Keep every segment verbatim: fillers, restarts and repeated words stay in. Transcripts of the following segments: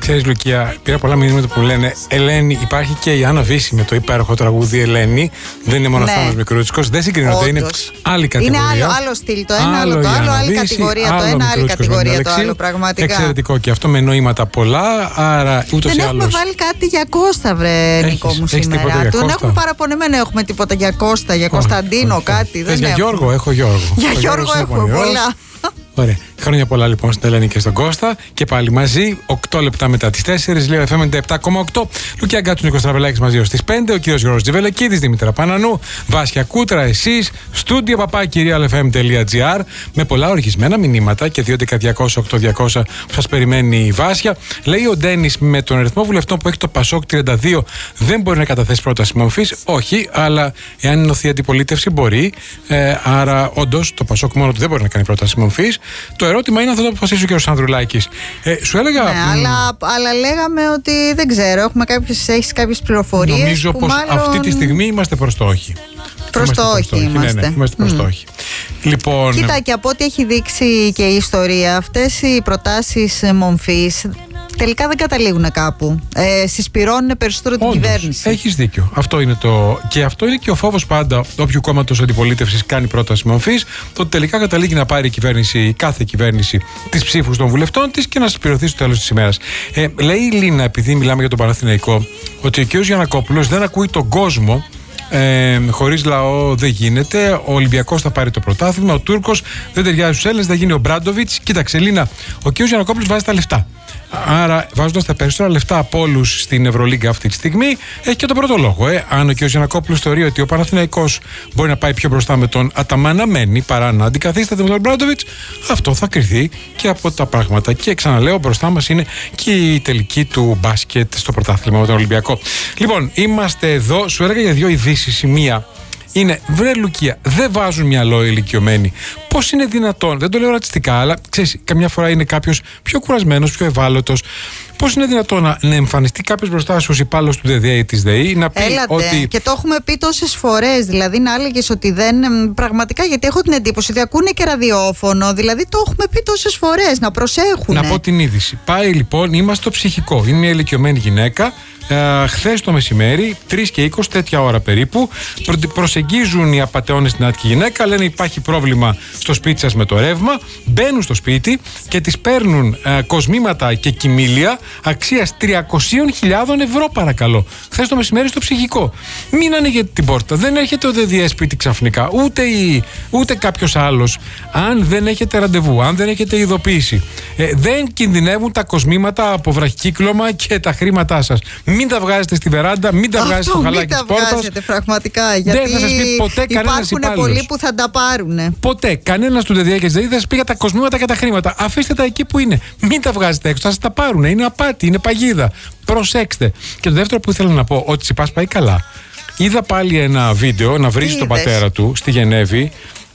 Ξέρεις, Λουκία, πήρα πολλά μηνύματα που λένε Ελένη, υπάρχει και η Άννα Βύση με το υπέροχο τραγούδι Ελένη. Δεν είναι μόνο Θάνος Μικρούτσικος, δεν συγκρίνονται, είναι άλλη κατηγορία. Είναι άλλο, άλλο στυλ το ένα, άλλο, άλλο το άλλο, άλλη Βύση, κατηγορία το ένα, άλλη κατηγορία το άλλο. Πραγματικά. Εξαιρετικό και αυτό με νοήματα πολλά, άρα ούτως ή δεν άλλως. έχουμε βάλει κάτι για Κώστα, βρε Νικό μου σήμερα. Τον έχουμε παραπονεμένο, έχουμε τίποτα για Κώστα, για Κωνσταντίνο, κάτι. Θες για Γιώργο, έχω Γιώργο. Για Γιώργο έχουμε πολλά. Ωραία. Χρόνια πολλά λοιπόν στην Ελένη και στον Κώστα. Και πάλι μαζί, οκτώ λεπτά μετά τις τέσσερις, λέω εφ εμ ενενήντα επτά κόμμα οκτώ. Λουκία Γκάτσου, Νίκος Τραβελάκης μαζί ως τις πέντε. Ο κύριος Γιώργος Τζιβελεκίδης, Δήμητρα Πανανού, Βάσια Κούτρα, εσείς, στούντιο παπά κυρία ελ εφ εμ τελεία τζι άρ. Με πολλά οργισμένα μηνύματα και δύο έντεκα διακόσια οκτώ διακόσια που σας περιμένει η Βάσια. Λέει ο Ντένις, με τον αριθμό βουλευτών που έχει το Πασόκ τριάντα δύο δεν μπορεί να καταθέσει πρόταση μορφής. Όχι, αλλά εάν ενωθεί η αντιπολίτευση μπορεί. Ε, άρα, όντως, το Πασόκ μόνο του δεν μπορεί να κάνει πρόταση μορφής. Το ερώτημα είναι αν θα το αποφασίσει ο κ. Ανδρουλάκης. Ε, σου έλεγα. Ναι, μ... αλλά, αλλά λέγαμε ότι δεν ξέρω. Έχουμε κάποιες, έχεις κάποιες πληροφορίες. Νομίζω πως μάλλον... αυτή τη στιγμή είμαστε προς το όχι. Προς το όχι είμαστε. Ναι, ναι, είμαστε προς mm. το όχι. Λοιπόν... Κοίτα, και από ό,τι έχει δείξει και η ιστορία, αυτές οι προτάσεις μομφής τελικά δεν καταλήγουν κάπου. Ε, συσπυρώνουν περισσότερο την Όντως, κυβέρνηση. Έχεις δίκιο. Αυτό είναι το... Και αυτό είναι και ο φόβος πάντα όποιου κόμματος αντιπολίτευσης κάνει πρόταση μορφής, ότι τελικά καταλήγει να πάρει η κυβέρνηση, κάθε κυβέρνηση, τις ψήφους των βουλευτών της και να συσπηρωθεί στο τέλος της ημέρας. Ε, λέει η Λίνα, επειδή μιλάμε για τον Παναθηναϊκό, ότι ο κ. Γιαννακόπουλος δεν ακούει τον κόσμο. Ε, χωρίς λαό δεν γίνεται. Ο Ολυμπιακός θα πάρει το πρωτάθλημα. Ο Τούρκος δεν ταιριάζει στους Έλληνες, θα γίνει ο Μπράντοβιτς. Κοίταξε, Λίνα, ο κ. Γιαννακόπουλος βάζει τα λεφτά. Άρα, βάζοντας τα περισσότερα λεφτά από όλους στην Ευρωλίγκα αυτή τη στιγμή, έχει και τον πρώτο λόγο. Ε. Αν ο κ. Γιαννακόπουλος θεωρεί ότι ο Παναθηναϊκός μπορεί να πάει πιο μπροστά με τον Αταμαναμένη παρά να αντικαθίσταται με τον Μπράντοβιτς, αυτό θα κριθεί και από τα πράγματα. Και ξαναλέω, μπροστά μας είναι και η τελική του μπάσκετ στο πρωτάθλημα με τον Ολυμπιακό. Λοιπόν, είμαστε εδώ. Σου έλεγα για δύο ειδήσεις. Η μία είναι, βρε Λουκία, δεν βάζουν μυαλό οι ηλικιωμένοι. Πώς είναι δυνατόν, δεν το λέω ρατσιστικά, αλλά ξέρεις, καμιά φορά είναι κάποιος πιο κουρασμένος, πιο ευάλωτος. Πώς είναι δυνατόν να, να εμφανιστεί κάποιος μπροστά σου ως υπάλληλος του ΔΔΕ ή της ΔΕΗ, να πει Έλατε, ότι. Και το έχουμε πει τόσες φορές. Δηλαδή, να έλεγες ότι δεν. Πραγματικά, γιατί έχω την εντύπωση ότι ακούνε και ραδιόφωνο. Δηλαδή, το έχουμε πει τόσες φορές. Να προσέχουν. Να πω την είδηση. Πάει λοιπόν, είμαστε στο ψυχικό. Είναι μια ηλικιωμένη γυναίκα. Ε, χθες το μεσημέρι, τρεις και είκοσι, τέτοια ώρα περίπου, προ, προσεγγίζουν οι απατεώνες στην άτυχη γυναίκα, λένε υπάρχει πρόβλημα στο σπίτι σας με το ρεύμα, μπαίνουν στο σπίτι και τις παίρνουν ε, κοσμήματα και κοιμήλια αξίας τριακόσιες χιλιάδες ευρώ, παρακαλώ. Χθες το μεσημέρι στο ψυχικό. Μην ανοίγετε την πόρτα, δεν έρχεται ο ΔΔΕ σπίτι ξαφνικά, ούτε, η, ούτε κάποιος άλλος. Αν δεν έχετε ραντεβού, αν δεν έχετε ειδοποίηση, ε, δεν κινδυνεύουν τα κοσμήματα από βραχικύκλωμα και τα χρήματά σας. Μην τα βγάζετε στη βεράντα, μην τα βγάζετε στο χαλάκι της πόρτας. Μην τα βγάζετε πραγματικά. Γιατί δεν θα σας πει ποτέ κανένας υπάλληλος. Υπάρχουν πολλοί που θα τα πάρουν. Ποτέ. Κανένας του ΔΔΕ και της ΔΕΗ δεν θα σας πει για τα κοσμήματα και τα χρήματα. Αφήστε τα εκεί που είναι. Μην τα βγάζετε έξω. Θα σας τα πάρουν. Είναι απάτη, είναι παγίδα. Προσέξτε. Και το δεύτερο που ήθελα να πω, ότι Τσιπάς πάει καλά. Είδα πάλι ένα βίντεο να βρίζει τον πατέρα του στη Γενέβη.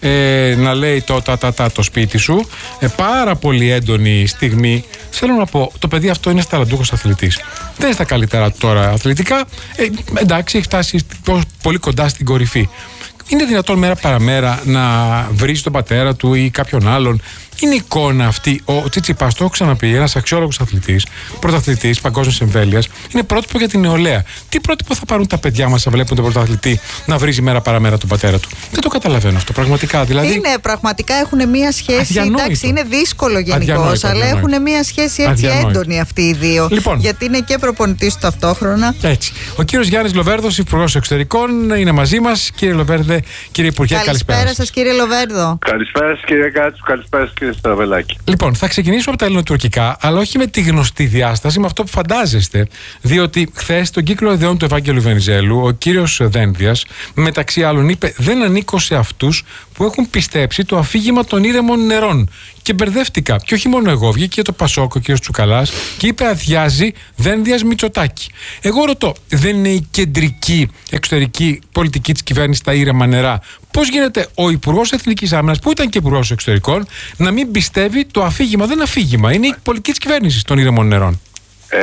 Ε, να λέει το τα, τα, τα, το σπίτι σου. Ε, πάρα πολύ έντονη στιγμή. Θέλω να πω, το παιδί αυτό είναι ταλαντούχος αθλητής. Δεν είναι στα καλύτερα τώρα αθλητικά. Ε, εντάξει, έχει φτάσει πολύ κοντά στην κορυφή. Είναι δυνατόν μέρα παραμέρα να βρει τον πατέρα του ή κάποιον άλλον? Είναι εικόνα αυτή. Ο Τσιτσιπάς, το έχω ξαναπεί, ένας αξιόλογος αθλητής, πρωταθλητής παγκόσμιας εμβέλειας, είναι πρότυπο για την νεολαία. Τι πρότυπο θα πάρουν τα παιδιά μας να βλέπουν τον πρωταθλητή να βρίζει μέρα παραμέρα τον πατέρα του? Δεν το καταλαβαίνω αυτό πραγματικά. Δηλαδή, είναι πραγματικά, έχουν μία σχέση. Αδιανόητο. Εντάξει, είναι δύσκολο γενικώς, αλλά έχουν μία σχέση έτσι αδιανόητο. Έντονη αυτοί οι δύο. Λοιπόν, γιατί είναι και προπονητής του ταυτόχρονα. Έτσι. Ο κύριος Γιάννης Λοβέρδος, υπουργός εξωτερικών, είναι μαζί μας. Κύριε Λοβέρδε, κύριε Υπουργέ, καλησπέρα. Καλησπέρα σας, κύριε Λοβέρδο. Καλησπέρα σας, κύριε Κάτσου, καλησπέρα σας, κύριε Στραβελάκη. Λοιπόν, θα ξεκινήσουμε από τα ελληνοτουρκικά, αλλά όχι με τη γνωστή διάσταση, με αυτό που φαντάζεστε. Διότι χθες στον κύκλο ιδεών του Ευάγγελου Βενιζέλου, ο κύριος Δένδιας, μεταξύ άλλων, είπε: δεν ανήκω σε αυτούς που έχουν πιστέψει το αφήγημα των ήρεμων νερών. Και μπερδεύτηκα. Και όχι μόνο εγώ, βγήκε και το Πασόκ, ο κ. Τσουκαλάς, και είπε: αδειάζει Δένδιας Μητσοτάκη. Εγώ ρωτώ, δεν είναι η κεντρική εξωτερική πολιτική της κυβέρνησης τα ήρεμα νερά? Πώς γίνεται ο Υπουργός Εθνικής Άμυνας, που ήταν και Υπουργός Εξωτερικών, να μην πιστεύει το αφήγημα? Δεν είναι αφήγημα, είναι η πολιτική της κυβέρνησης των ήρεμων νερών. Ε,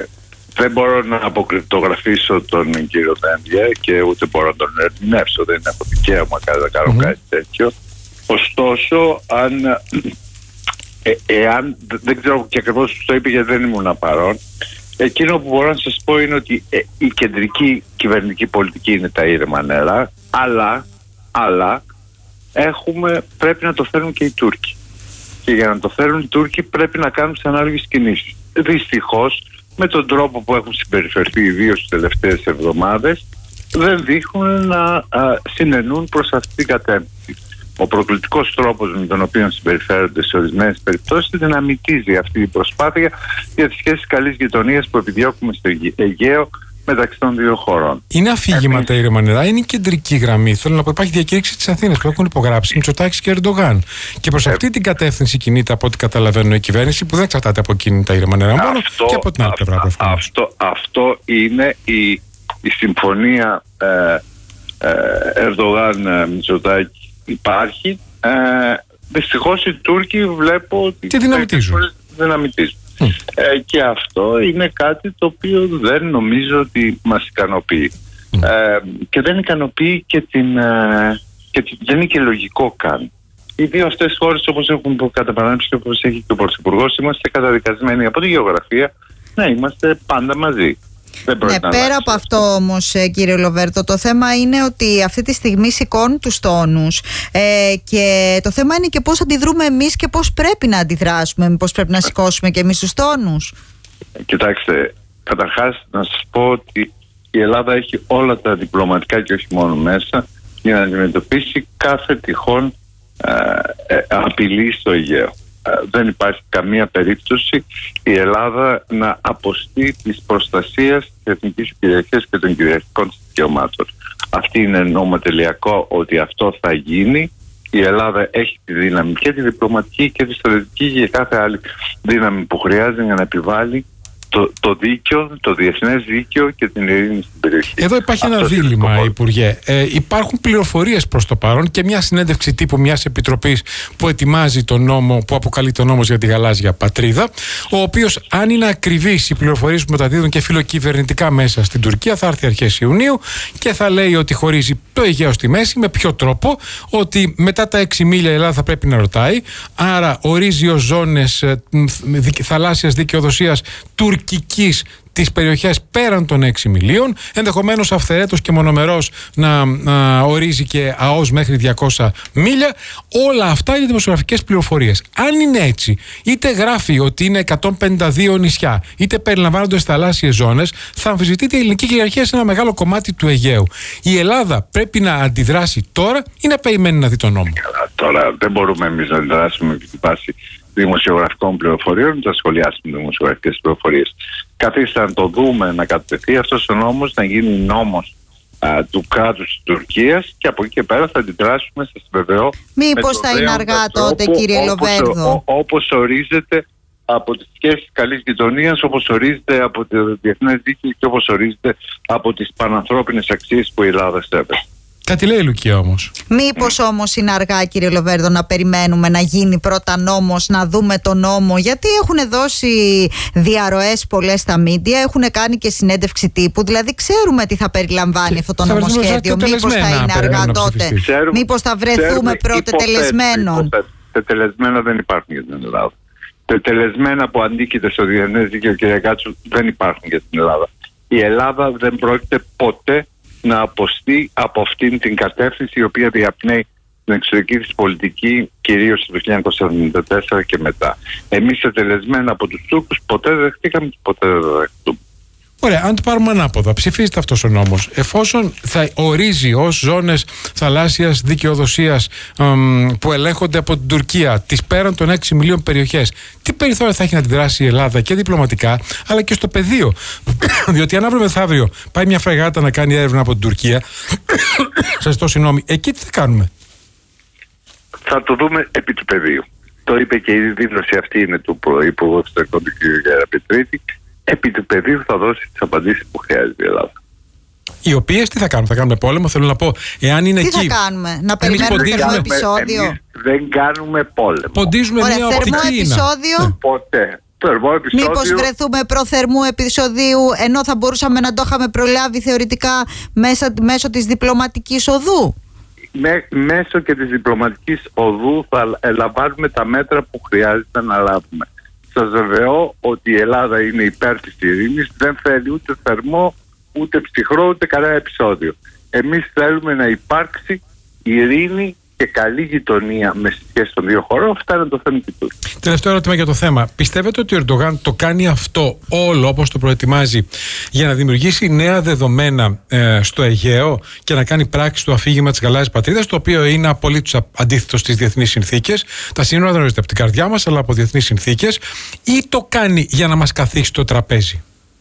δεν μπορώ να αποκρυπτογραφήσω τον κύριο Δένδια και ούτε μπορώ να τον ερμηνεύσω. Δεν έχω δικαίωμα να κάνω mm-hmm. κάτι τέτοιο. Ωστόσο, αν ε, εάν, δεν ξέρω και ακριβώς το είπε γιατί δεν ήμουν παρόν, εκείνο που μπορώ να σας πω είναι ότι ε, η κεντρική κυβερνητική πολιτική είναι τα ήρεμα νερά, αλλά, αλλά έχουμε, πρέπει να το φέρουν και οι Τούρκοι. Και για να το φέρουν οι Τούρκοι πρέπει να κάνουν τις ανάλογες κινήσεις. Δυστυχώς, με τον τρόπο που έχουν συμπεριφερθεί ιδίως τις τελευταίες εβδομάδες, δεν δείχνουν να α, συνενούν προς αυτή την κατεύθυνση. Ο προκλητικός τρόπος με τον οποίο συμπεριφέρονται σε ορισμένες περιπτώσεις δυναμητίζει αυτή η προσπάθεια για τις σχέσεις καλής γειτονίας που επιδιώκουμε στο Αιγαίο μεταξύ των δύο χωρών. Είναι αφήγημα τα ήρεμα νερά, είναι η κεντρική γραμμή. Θέλω να πω, υπάρχει διακήρυξη της Αθήνας που έχουν υπογράψει Μητσοτάκης και Ερντογάν. Και προς αυτή την κατεύθυνση κινείται, από ό,τι καταλαβαίνω, η κυβέρνηση, που δεν εξαρτάται από εκείνη τα ήρεμα νερά μόνο, αυτό, και από την άλλη πλευρά. Αυτό, αυτό είναι η, η συμφωνία ε, ε, Ερντογάν-Μητσοτάκη. Υπάρχει. Ε, δυστυχώς οι Τούρκοι βλέπω ότι και δυναμητίζουν. δυναμητίζουν. Mm. Ε, και αυτό είναι κάτι το οποίο δεν νομίζω ότι μας ικανοποιεί. Mm. Ε, και δεν ικανοποιεί και την... Ε, και δεν είναι και λογικό καν. Οι δύο αυτές τις χώρες, όπως έχουν κατά παράδειγμα και όπως έχει και ο Πρωθυπουργός, είμαστε καταδικασμένοι από τη γεωγραφία να είμαστε πάντα μαζί. Ναι, πέρα από αυτό όμως, κύριε Λοβέρδο, το θέμα είναι ότι αυτή τη στιγμή σηκώνουν τους τόνους ε, και το θέμα είναι και πώς αντιδρούμε εμείς και πώς πρέπει να αντιδράσουμε, μήπως πρέπει να σηκώσουμε και εμείς τους τόνους. Κοιτάξτε, καταρχάς να σας πω ότι η Ελλάδα έχει όλα τα διπλωματικά και όχι μόνο μέσα για να αντιμετωπίσει κάθε τυχόν ε, ε, απειλή στο Αιγαίο. Δεν υπάρχει καμία περίπτωση η Ελλάδα να αποστεί της προστασίας της εθνικής κυριαρχίας και των κυριαρχικών δικαιωμάτων. Αυτή είναι νομοτελειακό ότι αυτό θα γίνει. Η Ελλάδα έχει τη δύναμη και τη διπλωματική και τη στρατιωτική και κάθε άλλη δύναμη που χρειάζεται για να επιβάλλει το, το δίκαιο, το διεθνές δίκαιο και την ειρήνη στην περιοχή. Εδώ υπάρχει αυτό ένα δίλημμα, Υπουργέ. Ε, υπάρχουν πληροφορίες προς το παρόν και μια συνέντευξη τύπου μιας επιτροπής που ετοιμάζει τον νόμο, που αποκαλεί τον νόμο για τη γαλάζια πατρίδα, ο οποίος, αν είναι ακριβείς οι πληροφορίες που μεταδίδουν και φιλοκυβερνητικά μέσα στην Τουρκία, θα έρθει αρχές Ιουνίου και θα λέει ότι χωρίζει το Αιγαίο στη μέση. Με ποιο τρόπο? Ότι μετά τα έξι μίλια η Ελλάδα θα πρέπει να ρωτάει, άρα ορίζει ως ζώνες ε, θαλάσσιας δικαιοδοσίας τουρκικής τις περιοχές πέραν των έξι μιλίων, ενδεχομένως αυθαιρέτως και μονομερός να, να ορίζει και ΑΟΣ μέχρι διακόσια μίλια. Όλα αυτά είναι δημοσιογραφικές πληροφορίες. Αν είναι έτσι, είτε γράφει ότι είναι εκατόν πενήντα δύο νησιά, είτε περιλαμβάνονται θαλάσσιες ζώνες, θα αμφισβητείται η ελληνική κυριαρχία σε ένα μεγάλο κομμάτι του Αιγαίου. Η Ελλάδα πρέπει να αντιδράσει τώρα ή να περιμένει να δει τον νόμο? Τώρα δεν μπορούμε εμείς να αντιδράσουμε επί τη βάση δημοσιογραφικών πληροφοριών, να σχολιάσουμε δημοσιογραφικές πληροφορίες. Καθίστε να το δούμε να κατατεθεί αυτός ο νόμος, να γίνει νόμος α, του κράτους της Τουρκίας και από εκεί και πέρα θα αντιδράσουμε, σας βεβαιώ. Μήπως θα είναι αργά τότε, κύριε Λοβέρδο? Όπως ορίζεται από τις σχέσεις καλής γειτονίας, όπως ορίζεται από το διεθνές δίκαιο και όπως ορίζεται από τις πανανθρώπινες αξίες που η Ελλάδα σέβεται. Κάτι λέει η Λουκία όμως. Μήπως όμως είναι αργά, κύριε Λοβέρδο, να περιμένουμε να γίνει πρώτα νόμος, να δούμε τον νόμο? Γιατί έχουν δώσει διαρροές πολλές στα μίντια, έχουν κάνει και συνέντευξη τύπου. Δηλαδή ξέρουμε τι θα περιλαμβάνει αυτό το νομοσχέδιο. Μήπως θα είναι αργά τότε? Μήπως θα βρεθούμε πρώτα τελεσμένων? Τετελεσμένα δεν υπάρχουν για την Ελλάδα. Τετελεσμένα που αντίκειται στο διεθνές δίκαιο, κύριε Κάτσου, δεν υπάρχουν για την Ελλάδα. Η Ελλάδα δεν πρόκειται ποτέ να αποστεί από αυτήν την κατεύθυνση η οποία διαπνέει την εξωτερική της πολιτική κυρίως το χίλια εννιακόσια εβδομήντα τέσσερα και μετά. Εμείς ετελεσμένα από τους Τούρκους ποτέ δεν δεχτήκαμε και ποτέ δεν δεχτούμε. Ωραία, αν το πάρουμε ανάποδα, ψηφίζεται αυτός ο νόμος. Εφόσον θα ορίζει ως ζώνες θαλάσσιας δικαιοδοσίας εμ, που ελέγχονται από την Τουρκία τις πέραν των έξι μιλίων περιοχές, τι περιθώρια θα έχει να αντιδράσει η Ελλάδα και διπλωματικά, αλλά και στο πεδίο? Διότι αν αύριο μεθαύριο πάει μια φρεγάτα να κάνει έρευνα από την Τουρκία, σας ζητώ συγγνώμη, εκεί τι θα κάνουμε? Θα το δούμε επί του πεδίου. Το είπε και η δήλωση αυτή είναι του Υπουργού Εξωτερικών του κ. Γεραπετρίτη. Επί του πεδίου θα δώσει τις απαντήσεις που χρειάζεται η Ελλάδα. Οι οποίες τι θα κάνουμε? Θα κάνουμε πόλεμο? Θέλω να πω, εάν είναι τι εκεί. Τι θα κάνουμε? Να περιμένουμε θερμό επεισόδιο? Εμείς δεν κάνουμε πόλεμο. Ποντίζουμε Ωραία, μια θερμό οπτική επεισόδιο. Ναι. Ποτέ. Θερμό επεισόδιο. Μήπως βρεθούμε προ θερμού επεισοδίου, ενώ θα μπορούσαμε να το είχαμε προλάβει θεωρητικά μέσα, μέσω της διπλωματικής οδού? με, μέσω και της διπλωματικής οδού θα λαμβάνουμε τα μέτρα που χρειάζεται να λάβουμε. Σας βεβαιώ ότι η Ελλάδα είναι υπέρ της ειρήνης, δεν θέλει ούτε θερμό, ούτε ψυχρό, ούτε κανένα επεισόδιο. Εμείς θέλουμε να υπάρξει ειρήνη και καλή γειτονία με σχέση των δύο χωρών. Αυτά είναι το θέμα του. Τελευταίο ερώτημα για το θέμα. Πιστεύετε ότι ο Ερντογάν το κάνει αυτό όλο όπως το προετοιμάζει για να δημιουργήσει νέα δεδομένα ε, στο Αιγαίο και να κάνει πράξη το αφήγημα της γαλάζιας πατρίδας, το οποίο είναι απολύτως αντίθετο στις διεθνείς συνθήκες? Τα σύνορα δεν ορίζονται από την καρδιά μας, αλλά από διεθνείς συνθήκες. Ή το κάνει για να μας καθίσει στο τραπέζι?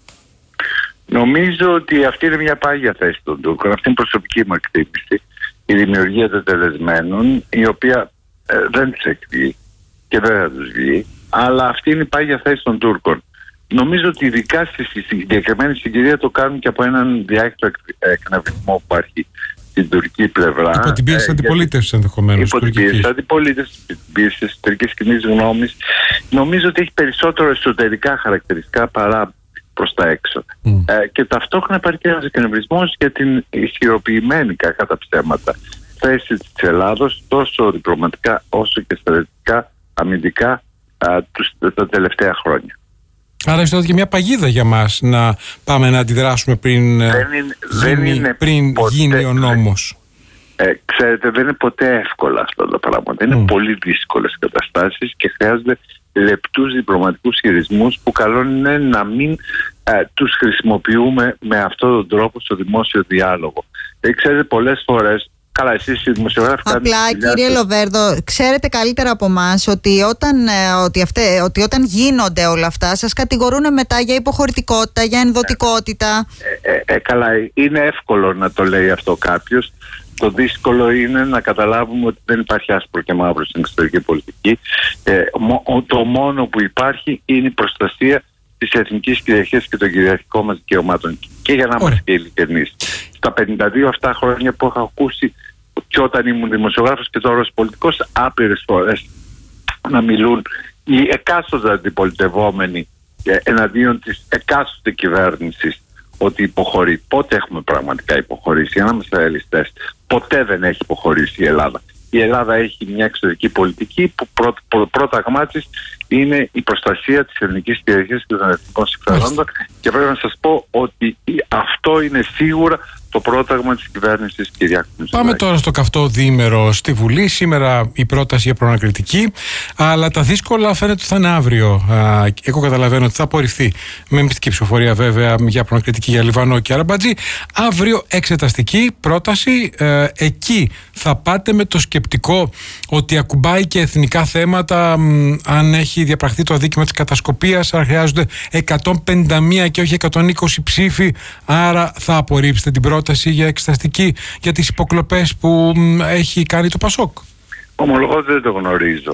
Νομίζω ότι αυτή είναι μια πάγια θέση των Τούρκων. Αυτή είναι η προσωπική μου εκτίμηση. Η δημιουργία τελεσμένων, η οποία ε, δεν τους έχει βγει και δεν θα τους βγει, αλλά αυτή είναι η πάγια θέση των Τούρκων. Νομίζω ότι ειδικά στη συγκεκριμένη συγκυρία το κάνουν και από έναν διάχυτο εκνευρισμό που υπάρχει στην τουρκική πλευρά. Υπό την πίεση ε, αντιπολίτευσης ενδεχομένως. Υπό την πίεση αντιπολίτευσης, την πίεση της εσωτερικής κοινής γνώμης. Νομίζω ότι έχει περισσότερο εσωτερικά χαρακτηριστικά παρά προς τα έξω. Mm. Ε, και ταυτόχρονα υπάρχει και ένας εκνευρισμός για την ισχυροποιημένη, κακά τα ψέματα, θέση της Ελλάδος τόσο διπλωματικά όσο και στρατιωτικά, αμυντικά α, τους, τα τελευταία χρόνια. Άρα είστε και μια παγίδα για μας να πάμε να αντιδράσουμε πριν, δεν είναι, γίνει, δεν είναι πριν ποτέ, γίνει ο νόμος. Ε, ξέρετε, δεν είναι ποτέ εύκολα αυτά τα πράγματα. Είναι mm. πολύ δύσκολες καταστάσεις και χρειάζονται λεπτούς διπλωματικούς χειρισμούς που καλό είναι να μην ε, τους χρησιμοποιούμε με αυτόν τον τρόπο στο δημόσιο διάλογο. Ε, ξέρετε, πολλές φορές, καλά, εσείς οι δημοσιογράφοι... Απλά, κύριε Λοβέρδο, ξέρετε καλύτερα από εμάς ότι όταν, ε, ότι, αυτέ, ότι όταν γίνονται όλα αυτά, σας κατηγορούν μετά για υποχωρητικότητα, για ενδοτικότητα. Ε, ε, ε, καλά, είναι εύκολο να το λέει αυτό κάποιος. Το δύσκολο είναι να καταλάβουμε ότι δεν υπάρχει άσπρο και μαύρο στην εξωτερική πολιτική. Ε, το μόνο που υπάρχει είναι η προστασία της εθνικής κυριαρχίας και των κυριαρχικών μας δικαιωμάτων. Και για να είμαστε ειλικρινείς, στα πενήντα δύο αυτά χρόνια που έχω ακούσει και όταν ήμουν δημοσιογράφος και τώρα ως πολιτικός, άπειρες φορές να μιλούν οι εκάστοτε αντιπολιτευόμενοι εναντίον της εκάστοτε κυβέρνησης ότι υποχωρεί. Πότε έχουμε πραγματικά υποχωρήσει? Για να είμαστε ρεαλιστές, ποτέ δεν έχει υποχωρήσει η Ελλάδα. Η Ελλάδα έχει μια εξωτερική πολιτική που πρώτα, πρόταγμά της είναι η προστασία της ελληνικής κυριαρχίας και των εθνικών συμφερόντων και πρέπει να σας πω ότι αυτό είναι σίγουρα το πρόταγμα της κυβέρνησης Κυριάκου Μητσοτάκη. Πάμε τώρα στο καυτό διήμερο στη Βουλή. Σήμερα η πρόταση για προανακριτική, αλλά τα δύσκολα φαίνεται ότι θα είναι αύριο. Εγώ καταλαβαίνω ότι θα απορριφθεί με μυστική ψηφοφορία βέβαια για προανακριτική για Λιβανό και Αραμπατζή. Αύριο εξεταστική πρόταση. Ε, εκεί θα πάτε με το σκεπτικό ότι ακουμπάει και εθνικά θέματα, μ, αν έχει διαπραχθεί το αδίκημα της κατασκοπίας, αν χρειάζονται εκατόν πενήντα μία και όχι εκατόν είκοσι ψήφοι, άρα θα απορρίψετε την πρόταση για εξεταστική για τις υποκλοπές που μ, έχει κάνει το Πασόκ? Ομολογώ δεν το γνωρίζω,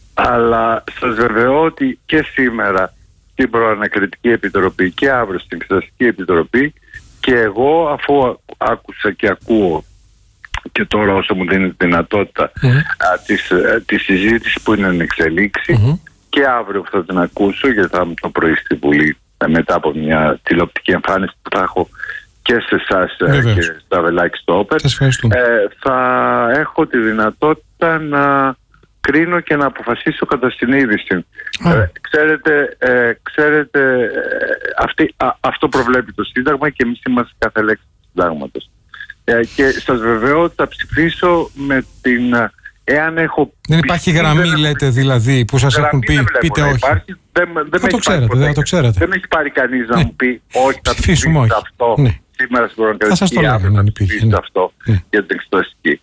αλλά σας βεβαιώ ότι και σήμερα στην Προανακριτική Επιτροπή και αύριο στην Εξεταστική Επιτροπή και εγώ, αφού άκουσα και ακούω και τώρα όσο μου δίνει τη δυνατότητα mm-hmm. α, της, α, της συζήτησης που είναι εν εξελίξη mm-hmm. και αύριο θα την ακούσω γιατί θα είμαι το πρωί στη Βουλή μετά από μια τηλεοπτική εμφάνιση που θα έχω και σε εσάς και στα Βελάκη στο Όπερ, ε, θα έχω τη δυνατότητα να κρίνω και να αποφασίσω κατά συνείδηση. Ε, ξέρετε, ε, ξέρετε ε, αυτή, α, αυτό προβλέπει το Σύνταγμα και εμείς είμαστε κάθε λέξη του Συντάγματος. Ε, και σας βεβαιώ ότι θα ψηφίσω με την... Εάν έχω δεν υπάρχει πει, γραμμή, δεν... λέτε δηλαδή, που σας έχουν πει, πείτε όχι. Υπάρχει, δεν, δεν, θα το ξέρετε, δεν, το ξέρετε. δεν έχει πάρει κανείς ναι. να μου πει όχι, θα ψηφίσουμε όχι. αυτό. Ναι. Σήμερα στην Προανακριτική να υπήρχε ναι. αυτό ναι. για την εξεταστική.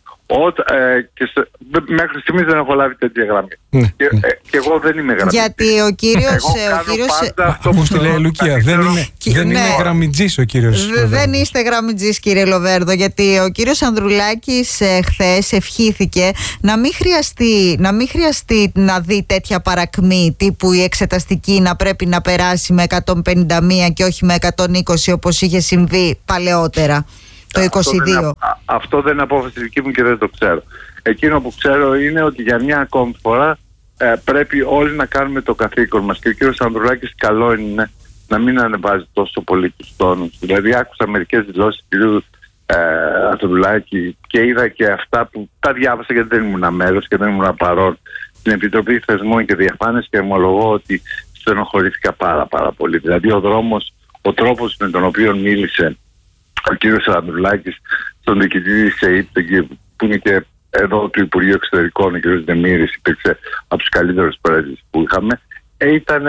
Ε, και σε, μέχρι στιγμής δεν έχω λάβει τέτοια γραμμή. Ναι, και, ναι. Ε, και εγώ δεν είμαι γραμμή. Γιατί ο κύριος... Εγώ ο κύριος αυτό μου στείλε Λουκία. Δεν είναι, δεν ναι. είναι γραμμιτζής ο κύριος. Β, δεν είστε γραμμιτζής κύριε Λοβέρδο, γιατί ο κύριος Ανδρουλάκης ε, χθες ευχήθηκε να μην, χρειαστεί, να μην χρειαστεί να δει τέτοια παρακμή τύπου η εξεταστική να πρέπει να περάσει με εκατόν πενήντα μία και όχι με εκατόν είκοσι όπως είχε συμβεί παλαιότερα. Το είκοσι δύο. Αυτό δεν, αυτό δεν είναι απόφαση δική μου και δεν το ξέρω. Εκείνο που ξέρω είναι ότι για μια ακόμη φορά ε, πρέπει όλοι να κάνουμε το καθήκον μας. Και ο κύριος Ανδρουλάκης καλό είναι να μην ανεβάζει τόσο πολύ τους τόνους. Δηλαδή άκουσα μερικές δηλώσεις του κυρίου ε, Ανδρουλάκη, και είδα και αυτά που τα διάβασα γιατί δεν ήμουν μέρος και δεν ήμουν παρόν στην Επιτροπή Θεσμών και Διαφάνειας, και ομολογώ ότι στενοχωρήθηκα πάρα πάρα πολύ. Δηλαδή ο δρόμος, ο τρόπος με τον οποίο μίλησε ο κύριος Ανδρουλάκης στον διοικητή της ΕΕΠ, που είναι και εδώ του Υπουργείου Εξωτερικών, ο κύριος Δεμήρης, υπήρξε από τους καλύτερους πρέσβεις που είχαμε, ε, ήταν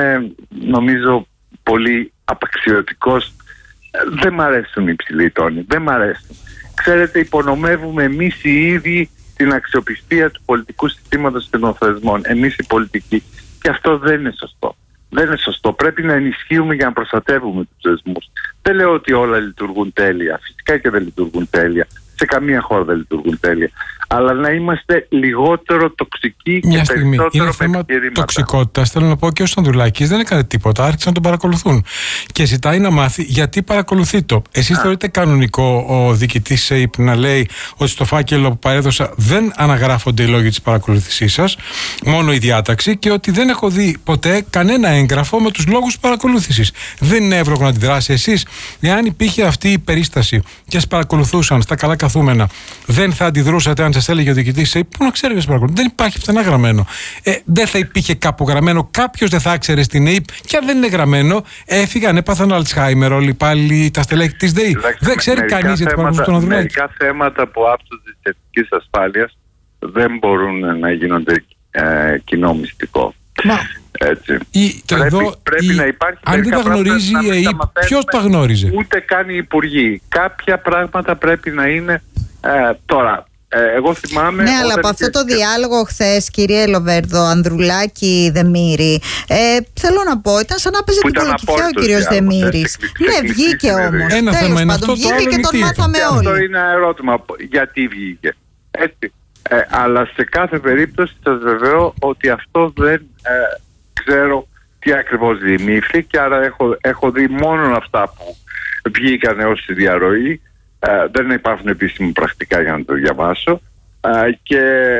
νομίζω πολύ απαξιωτικός. Δεν μ' αρέσουν οι υψηλοί τόνοι, δεν μ' αρέσουν. Ξέρετε, υπονομεύουμε εμείς οι ίδιοι την αξιοπιστία του πολιτικού συστήματος και των θεσμών, εμείς οι πολιτικοί, και αυτό δεν είναι σωστό. Δεν είναι σωστό. Πρέπει να ενισχύουμε για να προστατεύουμε τους θεσμούς. Δεν λέω ότι όλα λειτουργούν τέλεια. Φυσικά και δεν λειτουργούν τέλεια. Σε καμία χώρα δεν λειτουργούν τέλεια. Αλλά να είμαστε λιγότερο τοξικοί Μια και στιγμή. περισσότερο Είναι θέμα επιχειρήματα. τοξικότητας. Θέλω να πω και ο Ανδρουλάκης δεν έκανε τίποτα. Άρχισαν να τον παρακολουθούν. Και ζητάει να μάθει γιατί παρακολουθεί το. Εσείς θεωρείτε κανονικό ο διοικητής ΕΕΠ να λέει ότι στο φάκελο που παρέδωσα δεν αναγράφονται οι λόγοι της παρακολούθησής σας, μόνο η διάταξη, και ότι δεν έχω δει ποτέ κανένα έγγραφο με τους λόγους παρακολούθησης? Δεν είναι εύλογο να αντιδράσει εσείς? Εάν υπήρχε αυτή η περίσταση και σας παρακολουθούσαν στα καλά καθούμενα, δεν θα αντιδρούσατε αν σας έλεγε ο διοικητής ΕΕΠ? Πού να ξέρει ποιος παρακολουθεί? Δεν υπάρχει πουθενά γραμμένο. Ε, δεν θα υπήρχε κάπου γραμμένο. Κάποιος δεν θα ήξερε στην ΕΕΠ, και αν δεν είναι γραμμένο, έφυγαν, έπαθαν Αλτσχάιμερ όλοι πάλι τα στελέχη της ΔΕΗ. Δεν ξέρει κανείς γιατί παρακολουθεί τον Ανδρουλάκη. Μερικά θέματα που άπτονται της εθνικής ασφάλειας δεν μπορούν να γίνονται ε, κοινό μυστικό. Μα, έτσι. Η, το πρέπει εδώ, πρέπει η, να υπάρχει. αν δεν τα γνωρίζει η ΕΕΠ, ποιος τα γνώριζε? Ούτε καν οι υπουργοί. Κάποια πράγματα πρέπει να είναι ε, τώρα. Ε, εγώ θυμάμαι. Ναι, αλλά από αυτό το διάλογο χθες, κύριε Λοβέρδο, Ανδρουλάκη, Δεμήρη, ε, θέλω να πω, ήταν σαν να παίζει την κολοκυθιά ο κύριος Δεμήρης. Ναι, βγήκε όμως. Ένα θέμα είναι αυτό, το βγήκε άλλο και τον είναι μάθαμε και όλοι. αυτό είναι ερώτημα. Γιατί βγήκε. Έτσι. Ε, αλλά σε κάθε περίπτωση σας βεβαιώ ότι αυτό δεν ε, ξέρω τι ακριβώς δημήφθη, και άρα έχω, έχω δει μόνο αυτά που βγήκαν ως διαρροή. Ε, δεν υπάρχουν επίσημα πρακτικά για να το διαβάσω, ε, και,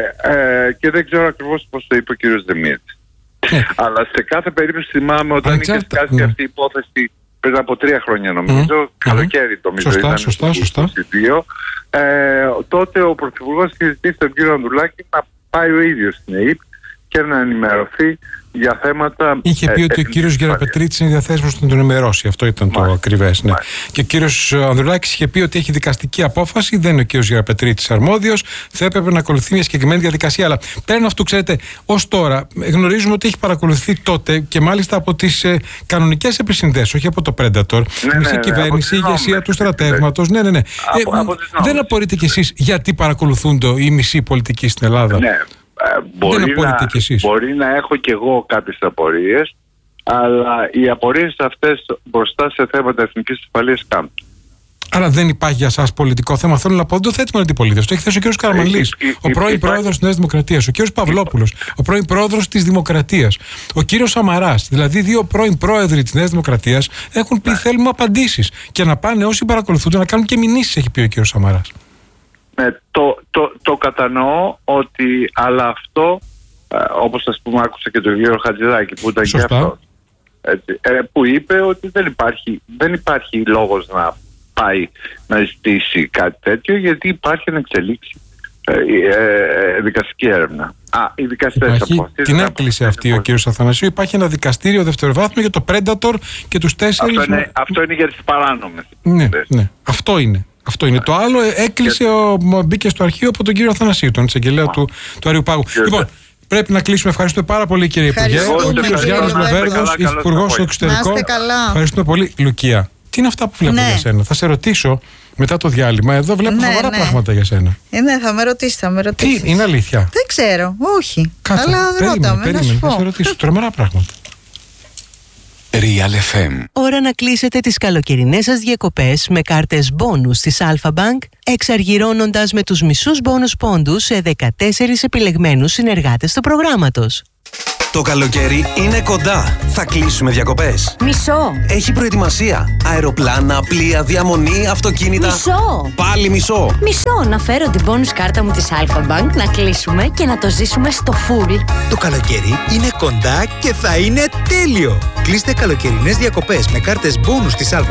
ε, και δεν ξέρω ακριβώς πώς το είπε ο κύριος Δεμήρης. Ε. Αλλά σε κάθε περίπτωση θυμάμαι όταν είχε σκάσει ναι. αυτή η υπόθεση πριν από τρία χρόνια νομίζω, mm-hmm. καλοκαίρι το σωστά, ήταν σωστά, σωστά. είκοσι δύο, ε, τότε ο Πρωθυπουργός είχε ζητήσει τον κύριο Ανδρουλάκη να πάει ο ίδιος στην ΕΕΠ και να ενημερωθεί για θέματα. Είχε πει ε, ότι ο κύριος Γεραπετρίτης είναι διαθέσιμος να τον ενημερώσει. Αυτό ήταν μάλιστα, το ακριβές. Ναι. Και ο κύριος Ανδρουλάκης είχε πει ότι έχει δικαστική απόφαση, δεν είναι ο κύριος Γεραπετρίτης αρμόδιος, θα έπρεπε να ακολουθεί μια συγκεκριμένη διαδικασία. Αλλά πέραν αυτού, ξέρετε, ως τώρα γνωρίζουμε ότι έχει παρακολουθεί τότε και μάλιστα από τις ε, κανονικές επισυνδέσεις, όχι από το Predator. Ναι, μισή ναι, κυβέρνηση, η ηγεσία του στρατεύματος. Ναι, ναι, ναι. Από, ε, από δεν απορείτε κι εσείς γιατί παρακολουθούνται οι μισοί πολιτικοί στην Ελλάδα? Ναι. Μπορεί να, μπορεί να έχω κι εγώ κάποιες απορίες, αλλά οι απορίες αυτές μπροστά σε θέματα εθνικής ασφαλείας κάνουν. Άρα δεν υπάρχει για εσάς πολιτικό θέμα? Θέλω να πω, δεν το θέτει μόνο την αντιπολίτευση. Το έχει θέσει ο κύριος Καραμανλής, ο πρώην πρόεδρος της Νέας Δημοκρατίας, ο κύριος Παυλόπουλος, ο πρώην πρόεδρος της Δημοκρατίας, ο κύριος Σαμαράς. Δηλαδή, δύο πρώην πρόεδροι της Νέας Δημοκρατίας έχουν πει: θέλουμε απαντήσεις. Και να πάνε όσοι παρακολουθούνται να κάνουν και μηνύσεις, έχει πει ο κύριος Σαμαράς. Ναι, το, το, το κατανοώ ότι, αλλά αυτό, ε, όπως ας πούμε άκουσα και τον κύριο Χατζηδάκη που ήταν σωστά. Και αυτό, έτσι, ε, που είπε ότι δεν υπάρχει, δεν υπάρχει λόγος να πάει να ζητήσει κάτι τέτοιο, γιατί υπάρχει να εξελίξει ε, ε, ε, δικαστική έρευνα. Α, οι δικαστές αποφασίζουν. Την έκλεισε αυτή ο κύριος Αθανασίου. Υπάρχει ένα δικαστήριο δευτεροβάθμιο για το Predator και τους τέσσερις. Αυτό είναι, αυτό είναι για τις παράνομες. Ναι, ναι, αυτό είναι. Αυτό είναι. Το άλλο έκλεισε, ο, μπήκε στο αρχείο από τον κύριο Αθανασίου, τον εισαγγελέα του, του Αριουπάγου. Λοιπόν, πρέπει να κλείσουμε. Ευχαριστούμε πάρα πολύ, κύριε Υπουργέ. Ο κύριος Γιάννης Λοβέρδος, Υπουργός Εξωτερικών. Ευχαριστούμε πολύ. Λουκία, τι είναι αυτά που βλέπω ναι. για σένα? Θα σε ρωτήσω μετά το διάλειμμα. Εδώ βλέπω ναι, σοβαρά ναι. πράγματα για σένα. Ε, ναι, θα με ρωτήσει, θα με ρωτήσει. Τι, είναι αλήθεια? Δεν ξέρω, όχι. Κάτσε, αλλά περίμενε, ρώταμε, περίμενε, θα σε ρωτήσω. Τρομερά πράγματα. Real εφ εμ. Ώρα να κλείσετε τις καλοκαιρινές σας διακοπές με κάρτες μπόνους της Alpha Bank, εξαργυρώνοντας με τους μισούς μπόνους πόντους σε δεκατέσσερις επιλεγμένους συνεργάτες του προγράμματος. Το καλοκαίρι είναι κοντά. Θα κλείσουμε διακοπές. Μισό. Έχει προετοιμασία. Αεροπλάνα, πλοία, διαμονή, αυτοκίνητα. Μισό. Πάλι μισό. Μισό. Να φέρω την bonus κάρτα μου της Alpha Bank, να κλείσουμε και να το ζήσουμε στο full. Το καλοκαίρι είναι κοντά και θα είναι τέλειο. Κλείστε καλοκαιρινές διακοπές με κάρτες bonus της Alpha